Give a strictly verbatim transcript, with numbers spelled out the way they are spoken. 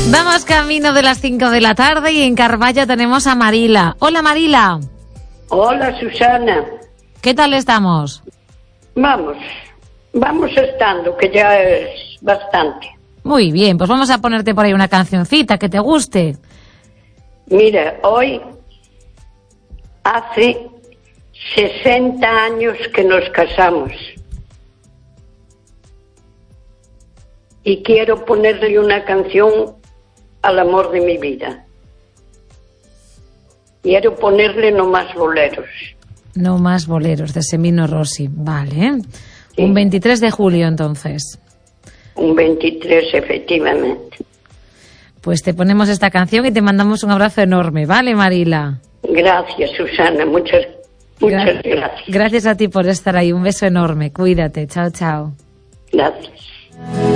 Vamos camino de las cinco de la tarde y en Carballo tenemos a Marila. Hola, Marila. Hola, Susana. ¿Qué tal estamos? Vamos, vamos estando, que ya es bastante. Muy bien, pues vamos a ponerte por ahí una cancioncita que te guste. Mira, hoy hace sesenta años que nos casamos. Y quiero ponerle una canción al amor de mi vida. Quiero ponerle No más boleros. No más boleros, de Semino Rossi. Vale. Sí. Un veintitrés de julio, entonces. Un veintitrés, efectivamente. Pues te ponemos esta canción y te mandamos un abrazo enorme, ¿vale, Marila? Gracias, Susana. Muchas, muchas Gra- gracias. Gracias a ti por estar ahí. Un beso enorme. Cuídate. Chao, chao. Gracias.